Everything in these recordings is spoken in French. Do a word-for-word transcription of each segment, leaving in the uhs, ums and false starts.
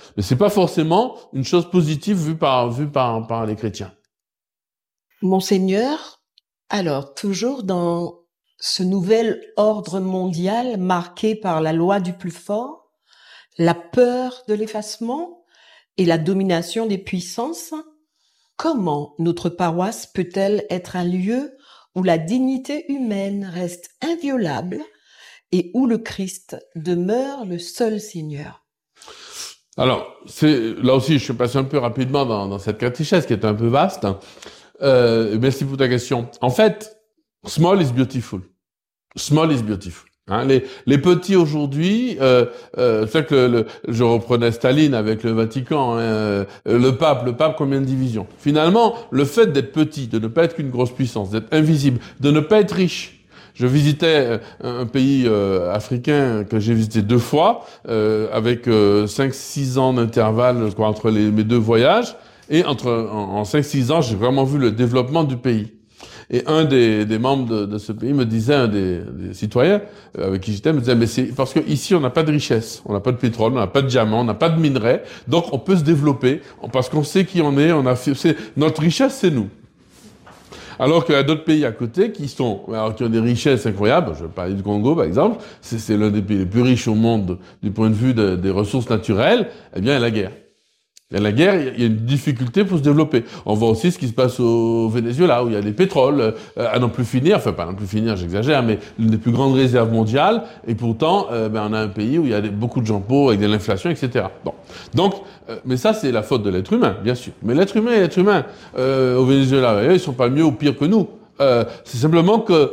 Mais c'est pas forcément une chose positive vue par, vue par, par les chrétiens. Monseigneur, alors, toujours dans ce nouvel ordre mondial marqué par la loi du plus fort, la peur de l'effacement et la domination des puissances, comment notre paroisse peut-elle être un lieu où la dignité humaine reste inviolable et où le Christ demeure le seul Seigneur? Alors, c'est, là aussi, je suis passé un peu rapidement dans, dans cette catéchèse qui est un peu vaste. Euh, merci pour ta question. En fait, small is beautiful. Small is beautiful. Hein, les, les petits aujourd'hui, euh, euh, c'est que le, le, je reprenais Staline avec le Vatican, hein, euh, le pape, le pape, combien de divisions? Finalement, le fait d'être petit, de ne pas être qu'une grosse puissance, d'être invisible, de ne pas être riche. Je visitais un pays euh, africain que j'ai visité deux fois, euh, avec euh, cinq six ans d'intervalle quoi, entre les, mes deux voyages. Et entre, en, en cinq six ans, j'ai vraiment vu le développement du pays. Et un des, des membres de, de ce pays me disait, un des, des citoyens avec qui j'étais, me disait, mais c'est parce que ici on n'a pas de richesse, on n'a pas de pétrole, on n'a pas de diamants, on n'a pas de minerais, donc on peut se développer parce qu'on sait qui on est, on a, c'est, notre richesse c'est nous. Alors qu'il y a d'autres pays à côté qui sont, alors qui ont des richesses incroyables. Je vais parler du Congo, par exemple. C'est, c'est l'un des pays les plus riches au monde du point de vue de, des ressources naturelles. Eh bien, il y a la guerre. Il y a la guerre, il y a une difficulté pour se développer. On voit aussi ce qui se passe au Venezuela, où il y a des pétroles euh, à n'en plus finir, enfin pas à n'en plus finir, j'exagère, mais l'une des plus grandes réserves mondiales, et pourtant, euh, ben, on a un pays où il y a des, beaucoup de gens pauvres, avec de l'inflation, et cetera. Bon. Donc, euh, mais ça, c'est la faute de l'être humain, bien sûr. Mais l'être humain est l'être humain. Euh, au Venezuela, ils sont pas mieux ou pire que nous. Euh, c'est simplement que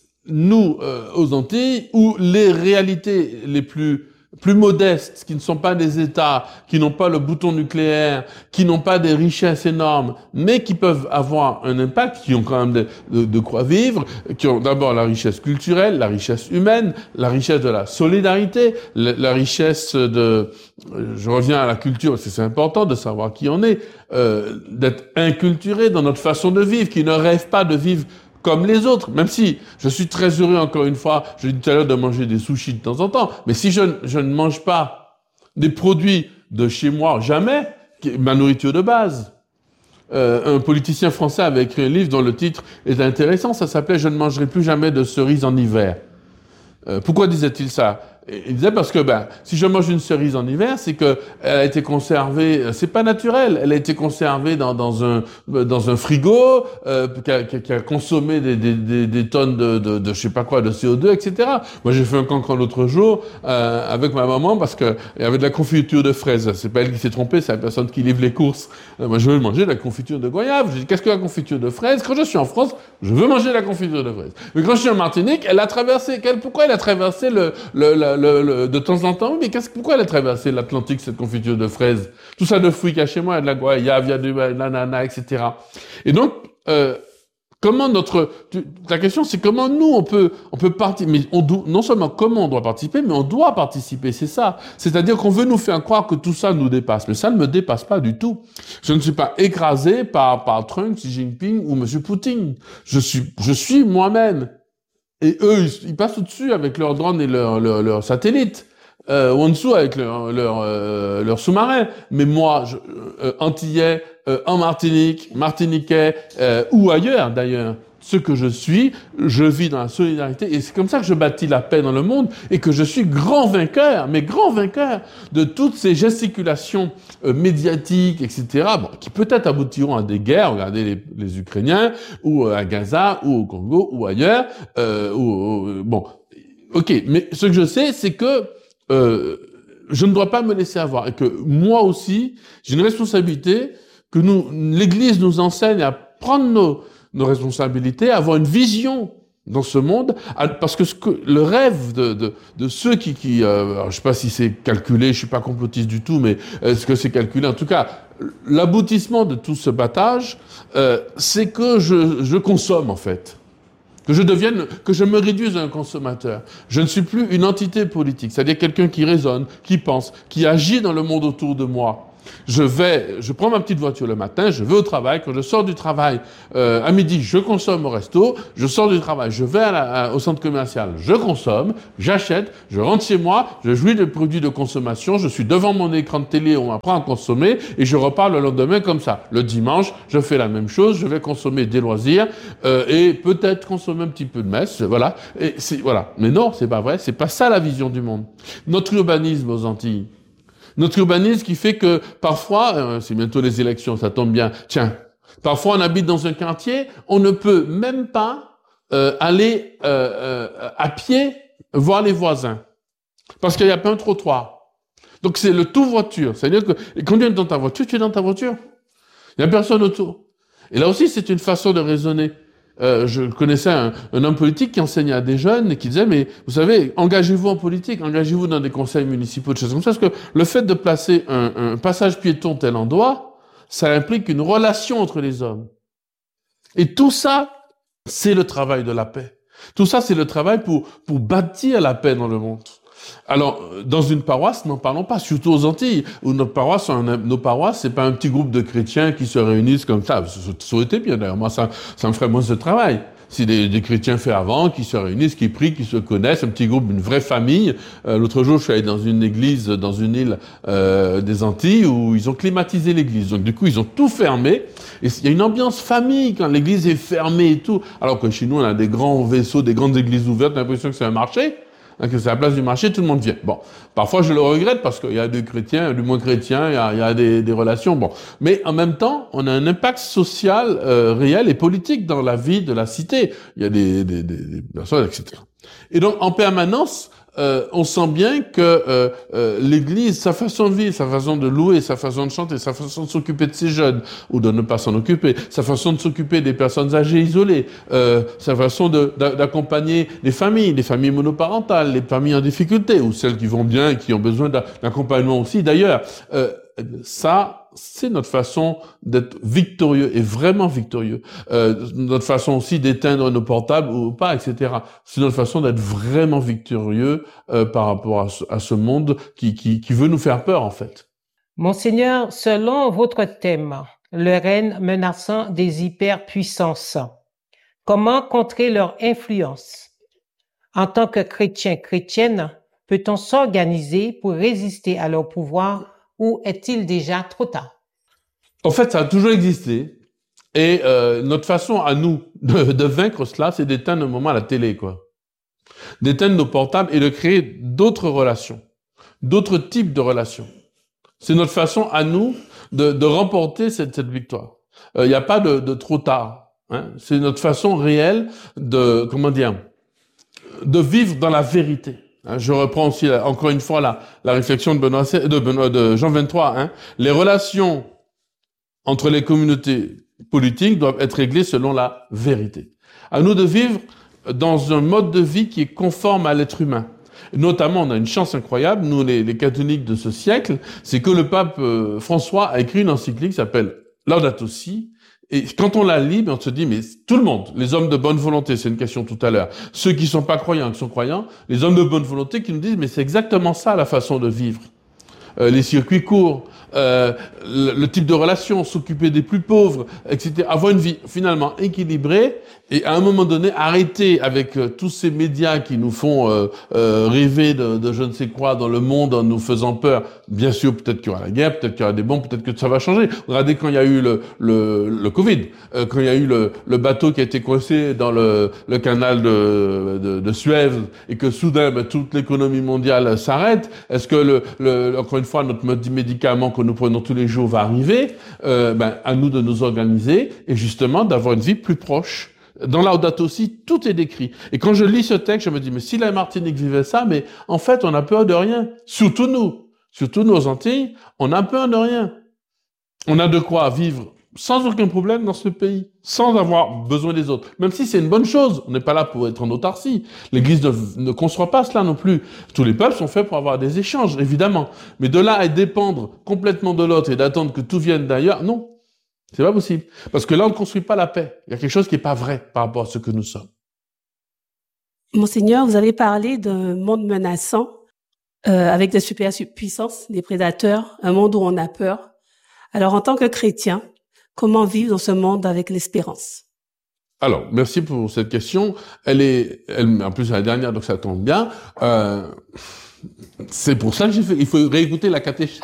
nous, euh, aux Antilles, où les réalités les plus plus modestes, qui ne sont pas des États, qui n'ont pas le bouton nucléaire, qui n'ont pas des richesses énormes, mais qui peuvent avoir un impact, qui ont quand même de, de, de quoi vivre, qui ont d'abord la richesse culturelle, la richesse humaine, la richesse de la solidarité, la, la richesse de... Je reviens à la culture, parce que c'est important de savoir qui on est, euh, d'être inculturé dans notre façon de vivre, qui ne rêve pas de vivre comme les autres, même si je suis très heureux, encore une fois, je l'ai dit tout à l'heure, de manger des sushis de temps en temps, mais si je, je ne mange pas des produits de chez moi, jamais, ma nourriture de base. Euh, un politicien français avait écrit un livre dont le titre est intéressant, ça s'appelait « Je ne mangerai plus jamais de cerises en hiver ». Euh, pourquoi disait-il ça? Il disait parce que ben si je mange une cerise en hiver, c'est que elle a été conservée, c'est pas naturel, elle a été conservée dans dans un dans un frigo euh, qui, a, qui a consommé des des des, des tonnes de, de de je sais pas quoi de C O deux, et cetera. Moi j'ai fait un cancran l'autre jour euh, avec ma maman parce que il y avait de la confiture de fraises. C'est pas elle qui s'est trompée, c'est la personne qui livre les courses. Euh, moi je veux manger de la confiture de goyave. J'ai dit qu'est-ce que la confiture de fraises? Quand je suis en France, je veux manger de la confiture de fraises. Mais quand je suis en Martinique, elle a traversé. Quelle, pourquoi elle a traversé le le, le Le, le, de temps en temps, mais qu'est-ce, pourquoi elle a traversé l'Atlantique, cette confiture de fraises? Tout ça de fruits qu'il y a chez moi, il y a de la goyave, il y a de l'ananas, et cetera. Et donc, euh, comment notre... Tu, ta question, c'est comment nous, on peut, on peut participer, mais on doit, non seulement comment on doit participer, mais on doit participer, c'est ça. C'est-à-dire qu'on veut nous faire croire que tout ça nous dépasse, mais ça ne me dépasse pas du tout. Je ne suis pas écrasé par, par Trump, Xi Jinping ou M. Poutine. Je suis, je suis moi-même. Et eux, ils, ils passent au-dessus avec leurs drones et leurs leur, leur satellites, euh, ou en dessous avec leurs leur, euh, leur sous-marins. Mais moi, je, euh, Antillais, euh, en Martinique, Martiniquais, euh, ou ailleurs d'ailleurs, ce que je suis, je vis dans la solidarité. Et c'est comme ça que je bâtis la paix dans le monde et que je suis grand vainqueur, mais grand vainqueur de toutes ces gesticulations euh, médiatiques, et cetera, bon, qui peut-être aboutiront à des guerres, regardez les, les Ukrainiens, ou à Gaza, ou au Congo, ou ailleurs, euh, ou, ou, bon, ok, mais ce que je sais, c'est que euh, je ne dois pas me laisser avoir, et que moi aussi, j'ai une responsabilité que nous, l'Église nous enseigne à prendre nos nos responsabilités, avoir une vision dans ce monde, parce que, ce que le rêve de, de, de ceux qui, qui euh, alors je sais pas si c'est calculé, je suis pas complotiste du tout, mais est-ce que c'est calculé? En tout cas, l'aboutissement de tout ce battage, euh, c'est que je, je consomme en fait, que je devienne, que je me réduise à un consommateur. Je ne suis plus une entité politique, c'est-à-dire quelqu'un qui raisonne, qui pense, qui agit dans le monde autour de moi. Je vais, je prends ma petite voiture le matin, je vais au travail. Quand je sors du travail, euh, à midi, je consomme au resto. Je sors du travail, je vais à la, à, au centre commercial, je consomme, j'achète, je rentre chez moi, je jouis des produits de consommation, je suis devant mon écran de télé, on m'apprend à consommer et je repars le lendemain comme ça. Le dimanche, je fais la même chose, je vais consommer des loisirs euh, et peut-être consommer un petit peu de messe, voilà. Et c'est voilà. Mais non, c'est pas vrai, c'est pas ça la vision du monde. Notre urbanisme aux Antilles. Notre urbanisme qui fait que parfois, euh, c'est bientôt les élections, ça tombe bien, tiens, parfois on habite dans un quartier, on ne peut même pas euh, aller euh, euh, à pied voir les voisins, parce qu'il n'y a pas un trottoir. Donc c'est le tout voiture, c'est-à-dire que quand tu es dans ta voiture, tu es dans ta voiture. Il n'y a personne autour. Et là aussi, c'est une façon de raisonner. Euh, je connaissais un, un homme politique qui enseignait à des jeunes et qui disait, mais vous savez, engagez-vous en politique, engagez-vous dans des conseils municipaux, des choses comme ça, parce que le fait de placer un, un passage piéton tel endroit, ça implique une relation entre les hommes. Et tout ça, c'est le travail de la paix. Tout ça, c'est le travail pour, pour bâtir la paix dans le monde. Alors, dans une paroisse, n'en parlons pas, surtout aux Antilles, où notre paroisse, nos paroisses, c'est pas un petit groupe de chrétiens qui se réunissent comme ça. Ça aurait été bien, d'ailleurs. Moi, ça, ça me ferait moins de travail. Si des, des chrétiens faits avant, qui se réunissent, qui prient, qui se connaissent, un petit groupe, une vraie famille. Euh, l'autre jour, je suis allé dans une église, dans une île euh, des Antilles, où ils ont climatisé l'église. Donc, du coup, ils ont tout fermé. Et il y a une ambiance famille quand l'église est fermée et tout. Alors que chez nous, on a des grands vaisseaux, des grandes églises ouvertes, on a l'impression que c'est un marché. Que c'est la place du marché, tout le monde vient. Bon, parfois je le regrette parce qu'il y a des chrétiens, du moins chrétiens, il y a, il y a des, des relations. Bon, mais en même temps, on a un impact social euh, réel et politique dans la vie de la cité. Il y a des, des, des, des personnes, et cetera. Et donc, en permanence, euh, on sent bien que euh, euh, l'Église, sa façon de vivre, sa façon de louer, sa façon de chanter, sa façon de s'occuper de ses jeunes ou de ne pas s'en occuper, sa façon de s'occuper des personnes âgées isolées, euh, sa façon de, d'accompagner les familles, les familles monoparentales, les familles en difficulté ou celles qui vont bien et qui ont besoin d'accompagnement aussi. D'ailleurs, euh, ça, c'est notre façon d'être victorieux et vraiment victorieux. Euh, notre façon aussi d'éteindre nos portables ou pas, et cetera. C'est notre façon d'être vraiment victorieux euh, par rapport à ce, à ce monde qui, qui, qui veut nous faire peur, en fait. Monseigneur, selon votre thème, le règne menaçant des hyperpuissances, comment contrer leur influence? En tant que chrétien, chrétienne, peut-on s'organiser pour résister à leur pouvoir ou est-il déjà trop tard? En fait, ça a toujours existé. Et euh, notre façon à nous de, de vaincre cela, c'est d'éteindre un moment la télé, quoi. D'éteindre nos portables et de créer d'autres relations, d'autres types de relations. C'est notre façon à nous de, de remporter cette, cette victoire. Il euh, n'y a pas de, de trop tard. Hein. C'est notre façon réelle de, comment dire, de vivre dans la vérité. Je reprends aussi, encore une fois, la, la réflexion de, Benoît, de, Benoît, de Jean vingt-trois. Hein. Les relations entre les communautés politiques doivent être réglées selon la vérité. À nous de vivre dans un mode de vie qui est conforme à l'être humain. Notamment, on a une chance incroyable, nous les, les catholiques de ce siècle, c'est que le pape euh, François a écrit une encyclique qui s'appelle Laudato Si. Et quand on la lit, on se dit, mais tout le monde, les hommes de bonne volonté, c'est une question tout à l'heure, ceux qui sont pas croyants, qui sont croyants, les hommes de bonne volonté qui nous disent, mais c'est exactement ça la façon de vivre. Euh, les circuits courts, euh, le, le type de relation, s'occuper des plus pauvres, et cetera. Avoir une vie finalement équilibrée et à un moment donné arrêter avec euh, tous ces médias qui nous font euh, euh, rêver de, de je ne sais quoi dans le monde en nous faisant peur. Bien sûr, peut-être qu'il y aura la guerre, peut-être qu'il y aura des bombes, peut-être que ça va changer. Regardez quand il y a eu le, le, le Covid, euh, quand il y a eu le, le bateau qui a été coincé dans le, le canal de, de, de Suez et que soudain ben, toute l'économie mondiale s'arrête. Est-ce que le, le, encore une fois notre mode médicament que nous prenons tous les jours va arriver? euh, ben, À nous de nous organiser et justement d'avoir une vie plus proche. Dans Laudato Si, tout est décrit. Et quand je lis ce texte, je me dis, mais si la Martinique vivait ça, mais en fait, on a peur de rien. Surtout nous. Surtout nos Antilles, on a peur de rien. On a de quoi vivre sans aucun problème dans ce pays, sans avoir besoin des autres. Même si c'est une bonne chose, on n'est pas là pour être en autarcie. L'Église ne, ne conçoit pas cela non plus. Tous les peuples sont faits pour avoir des échanges, évidemment. Mais de là à dépendre complètement de l'autre et d'attendre que tout vienne d'ailleurs, non. C'est pas possible. Parce que là, on ne construit pas la paix. Il y a quelque chose qui n'est pas vrai par rapport à ce que nous sommes. Monseigneur, vous avez parlé d'un monde menaçant, euh, avec des superpuissances, des prédateurs, un monde où on a peur. Alors, en tant que chrétien, comment vivre dans ce monde avec l'espérance? Alors, merci pour cette question. Elle est, elle, en plus, la dernière, donc ça tombe bien. Euh, c'est pour ça que j'ai fait, il faut réécouter la catéchèse.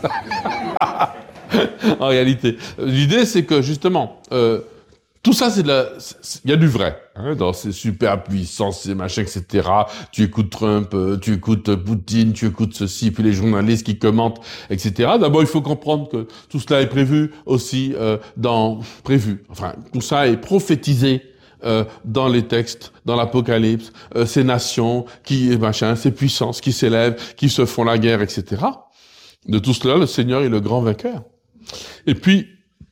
En réalité. L'idée, c'est que, justement, euh, tout ça, c'est de la, il y a du vrai, hein, dans ces super puissances, ces machins, et cetera. Tu écoutes Trump, euh, tu écoutes Poutine, tu écoutes ceci, puis les journalistes qui commentent, et cetera. D'abord, il faut comprendre que tout cela est prévu aussi euh, dans prévu. Enfin, tout ça est prophétisé euh, dans les textes, dans l'Apocalypse. Euh, ces nations qui, machin, ces puissances qui s'élèvent, qui se font la guerre, et cetera. De tout cela, le Seigneur est le grand vainqueur. Et puis,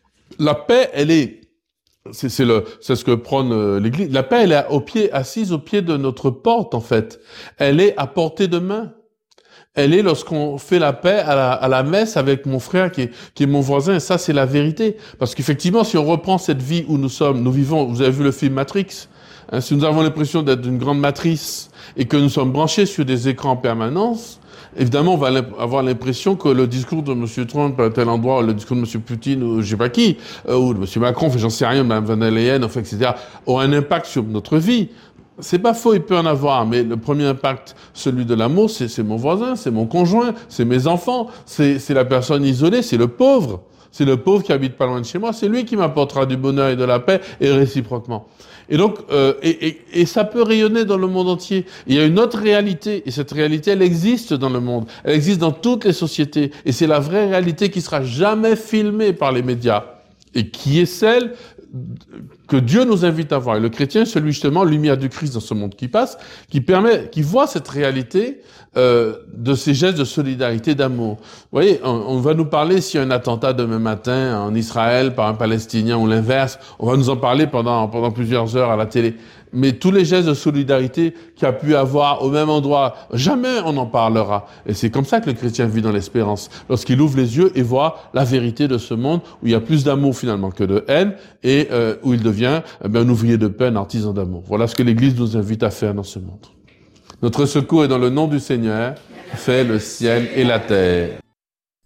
la paix, elle est C'est, c'est le, c'est ce que prône euh, l'Église. La paix, elle est au pied, assise au pied de notre porte, en fait. Elle est à portée de main. Elle est lorsqu'on fait la paix à la, à la messe avec mon frère qui est, qui est mon voisin. Et ça, c'est la vérité. Parce qu'effectivement, si on reprend cette vie où nous sommes, nous vivons, vous avez vu le film Matrix, hein, si nous avons l'impression d'être une grande matrice et que nous sommes branchés sur des écrans en permanence, évidemment, on va avoir l'impression que le discours de M. Trump à tel endroit, ou le discours de M. Poutine, ou je sais pas qui, euh, ou de M. Macron, enfin, j'en sais rien, Mme Van der Leyen, enfin, et cetera, ont un impact sur notre vie. C'est pas faux, il peut en avoir, mais le premier impact, celui de l'amour, c'est, c'est mon voisin, c'est mon conjoint, c'est mes enfants, c'est, c'est la personne isolée, c'est le pauvre. C'est le pauvre qui habite pas loin de chez moi, c'est lui qui m'apportera du bonheur et de la paix, et réciproquement. Et donc, euh, et, et, et ça peut rayonner dans le monde entier. Il y a une autre réalité, et cette réalité, elle existe dans le monde. Elle existe dans toutes les sociétés. Et c'est la vraie réalité qui sera jamais filmée par les médias. Et qui est celle que Dieu nous invite à voir. Et le chrétien, celui justement, lumière du Christ dans ce monde qui passe, qui permet, qui voit cette réalité euh, de ces gestes de solidarité, d'amour. Vous voyez, on, on va nous parler s'il y a un attentat demain matin en Israël par un Palestinien ou l'inverse. On va nous en parler pendant pendant plusieurs heures à la télé. Mais tous les gestes de solidarité qu'il y a pu avoir au même endroit, jamais on en parlera. Et c'est comme ça que le chrétien vit dans l'espérance. Lorsqu'il ouvre les yeux et voit la vérité de ce monde où il y a plus d'amour finalement que de haine et euh, où il devient eh bien, un ouvrier de paix, un artisan d'amour. Voilà ce que l'Église nous invite à faire dans ce monde. Notre secours est dans le nom du Seigneur, fait le ciel et la terre.